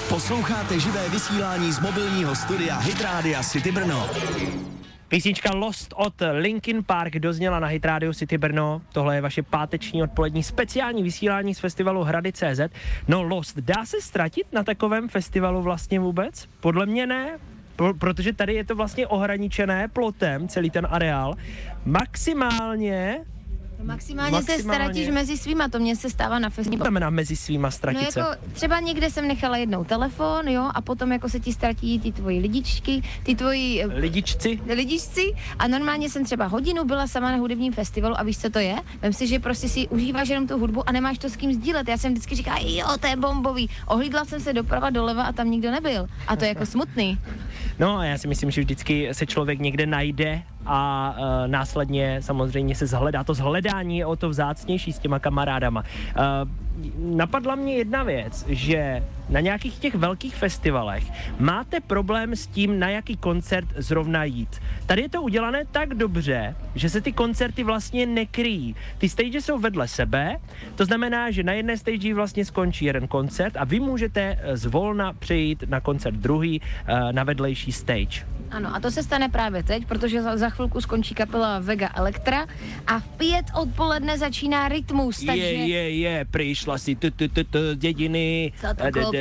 Posloucháte živé vysílání z mobilního studia Hit Rádia City Brno. Písnička Lost od Linkin Park dozněla na Hit Radio City Brno. Tohle je vaše páteční odpolední speciální vysílání z festivalu Hrady.cz. No Lost, dá se ztratit na takovém festivalu vlastně vůbec? Podle mě ne, protože tady je to vlastně ohraničené plotem, celý ten areál. Maximálně se ztratíš mezi svýma, to mně se stává na festivalu. Co znamená mezi svýma ztratit se? No jako třeba někde jsem nechala jednou telefon, jo, a potom jako se ti ztratí ty tvoji lidičky, ty tvoji... Lidičci a normálně jsem třeba hodinu byla sama na hudebním festivalu a víš, co to je? Vem si, že prostě si užíváš jenom tu hudbu a nemáš to s kým sdílet. Já jsem vždycky říkala, jo, to je bombový. Ohlídla jsem se doprava, doleva a tam nikdo nebyl. A to je jako smutný. No a já si myslím, že vždycky se člověk někde najde a následně samozřejmě se zhledá. To zhledání je o to vzácnější s těma kamarádama. Napadla mě jedna věc, že na nějakých těch velkých festivalech máte problém s tím, na jaký koncert zrovna jít. Tady je to udělané tak dobře, že se ty koncerty vlastně nekryjí. Ty stage jsou vedle sebe, to znamená, že na jedné stage vlastně skončí jeden koncert a vy můžete zvolna přejít na koncert druhý na vedlejší stage. Ano, a to se stane právě teď, protože za chvilku skončí kapela Vega Elektra a v 5 odpoledne začíná Rytmus, takže... Přišla si dědiny. Co to klopka?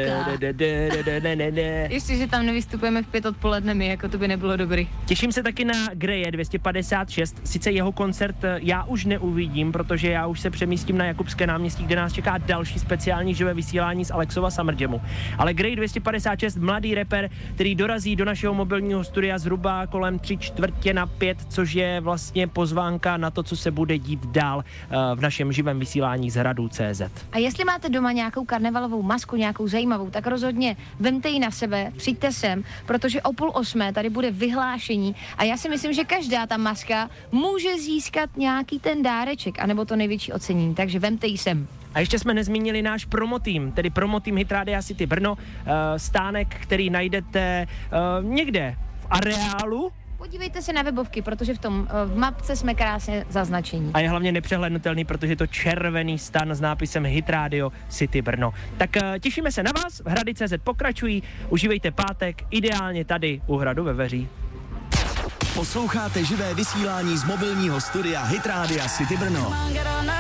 Ještě, že tam nevystupujeme v 5 odpoledne my, jako to by nebylo dobrý. Těším se taky na Greje 256, sice jeho koncert já už neuvidím, protože já už se přemístím na Jakubské náměstí, kde nás čeká další speciální živé vysílání z Alexova Summer Jamu. Ale Greje 256, mladý rapper, který dorazí do našeho mobilního studia zhruba kolem 3/4 což je vlastně pozvánka na to, co se bude dít dál v našem živém vysílání z Hradu.cz. A jestli máte doma nějakou karnevalovou masku, nějakou zajímavou, tak rozhodně vemte ji na sebe, přijďte sem, protože o 7:30 tady bude vyhlášení a já si myslím, že každá ta maska může získat nějaký ten dáreček, anebo to největší ocenění, takže vemte ji sem. A ještě jsme nezmínili náš promotým, tedy promotým Hit Rádia City Brno, stánek, který najdete někde v areálu. Podívejte se na webovky, protože v mapce jsme krásně zaznačení. A je hlavně nepřehlednutelný, protože je to červený stan s nápisem Hit Radio City Brno. Tak těšíme se na vás, Hrady.cz pokračují, užívejte pátek, ideálně tady u Hradu ve Veří. Posloucháte živé vysílání z mobilního studia Hit Rádia City Brno.